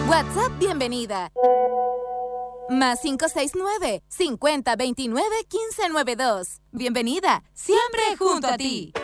WhatsApp bienvenida. Más 569-5029-1592. Bienvenida, siempre junto a ti.